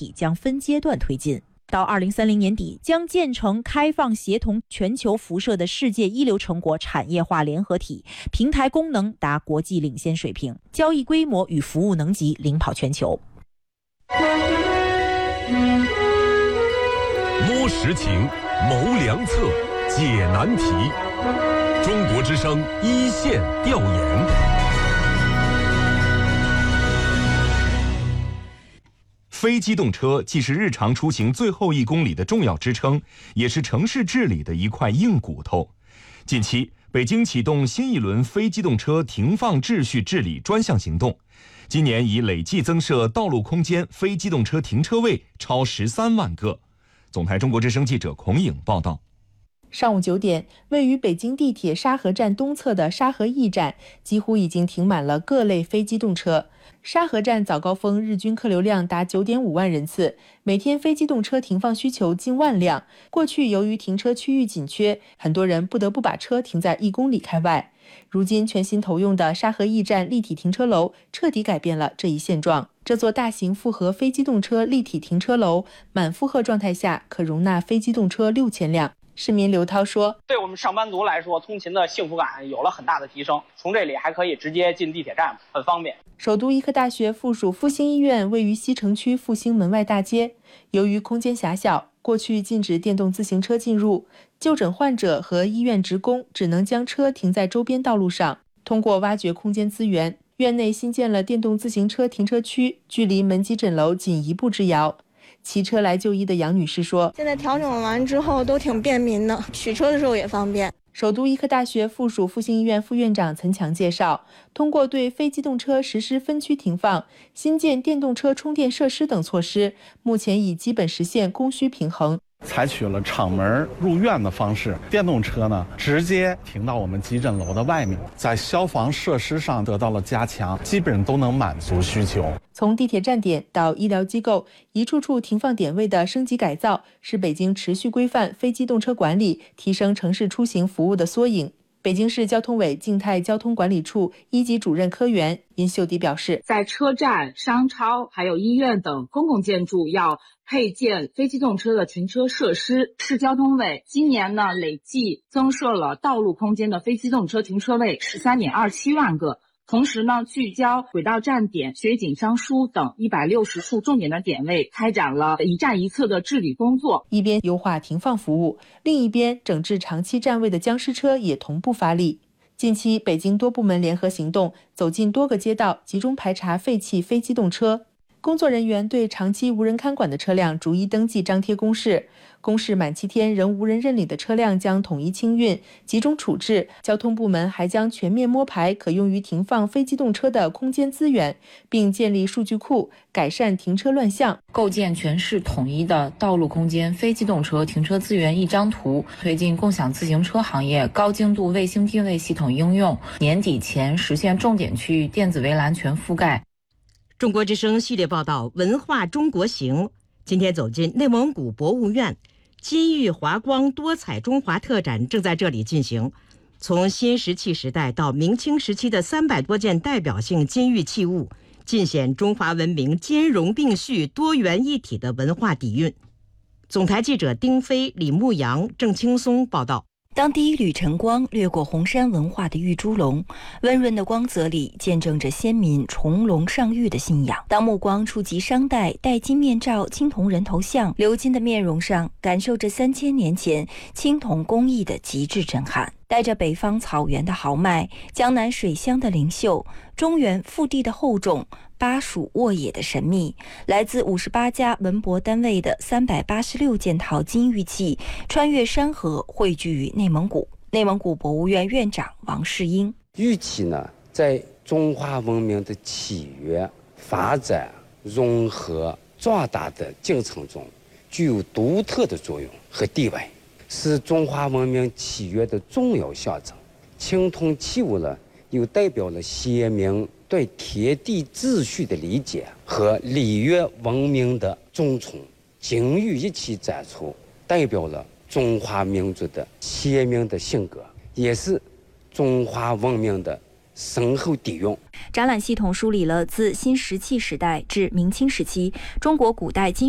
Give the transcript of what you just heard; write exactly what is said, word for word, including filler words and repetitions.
体将分阶段推进。到二零三零年底，将建成开放协同全球辐射的世界一流成果产业化联合体，平台功能达国际领先水平，交易规模与服务能级领跑全球。 摸实情，谋良策，解难题。中国之声一线调研。非机动车既是日常出行最后一公里的重要支撑，也是城市治理的一块硬骨头。近期，北京启动新一轮非机动车停放秩序治理专项行动，今年已累计增设道路空间非机动车停车位超十三万个。总台中国之声记者孔颖报道。 上午九点，位于北京地铁沙河站东侧的沙河驿站几乎已经停满了各类非机动车。沙河站早高峰日均客流量达 九点五万人次，每天非机动车停放需求近万辆。过去由于停车区域紧缺，很多人不得不把车停在一公里开外。如今全新投用的沙河驿站立体停车楼彻底改变了这一现状。这座大型复合非机动车立体停车楼满负荷状态下可容纳非机动车六千辆。市民刘涛说， 对我们上班族来说，通勤的幸福感有了很大的提升，从这里还可以直接进地铁站，很方便。 首都医科大学附属复兴医院位于西城区复兴门外大街，由于空间狭小，过去禁止电动自行车进入，就诊患者和医院职工只能将车停在周边道路上。通过挖掘空间资源，院内新建了电动自行车停车区，距离门急诊楼仅一步之遥。骑车来就医的杨女士说， 现在调整完之后都挺便民的，取车的时候也方便。 首都医科大学附属复兴医院副院长岑强介绍，通过对非机动车实施分区停放、新建电动车充电设施等措施，目前已基本实现供需平衡。 采取了厂门入院的方式，电动车呢直接停到我们急诊楼的外面，在消防设施上得到了加强，基本都能满足需求。 从地铁站点到医疗机构，一处处停放点位的升级改造，是北京持续规范非机动车管理、提升城市出行服务的缩影。北京市交通委静态交通管理处一级主任科员殷秀迪表示， 在车站、商超还有医院等公共建筑要配建非机动车的停车设施。市交通委今年呢累计增设了道路空间的非机动车停车位 十三点二七万个。同时呢，聚焦轨道站点、水井商书等一百六十处重点的点位，开展了一站一策的治理工作。 一边优化停放服务，另一边整治长期占位的僵尸车也同步发力。近期，北京多部门联合行动，走进多个街道，集中排查废弃非机动车。工作人员对长期无人看管的车辆逐一登记张贴公示，公示满七天仍无人认领的车辆将统一清运、集中处置。交通部门还将全面摸排可用于停放非机动车的空间资源，并建立数据库，改善停车乱象， 构建全市统一的道路空间非机动车停车资源一张图，推进共享自行车行业高精度卫星定位系统应用，年底前实现重点区域电子围栏全覆盖。 中国之声系列报道《文化中国行》，今天走进内蒙古博物院，金玉华光多彩中华特展正在这里进行。从新石器时代到明清时期的三百多件代表性金玉器物，尽显中华文明兼容并蓄、多元一体的文化底蕴。总台记者丁飞、李牧阳、郑青松报道。 当第一缕晨光掠过红山文化的玉猪笼，温润的光泽里见证着先民重龙上玉的信仰。当目光触及商代戴金面罩青铜人头像鎏金的面容上，感受着三千年前青铜工艺的极致震撼。带着北方草原的豪迈，江南水乡的灵秀，中原腹地的厚重，巴蜀沃野的神秘，来自五十八家文博单位的三百八十六件陶金玉器，穿越山河汇聚于内蒙古。内蒙古博物院院长王世英， 玉器呢，在中华文明的起源、发展、融合、壮大的进程中，具有独特的作用和地位，是中华文明起源的重要象征。青铜器物呢，又代表了先民对天地秩序的理解和礼乐文明的尊崇。金玉一起展出，代表了中华民族的鲜明的性格，也是中华文明的深厚底蕴。 展览系统梳理了自新石器时代至明清时期中国古代金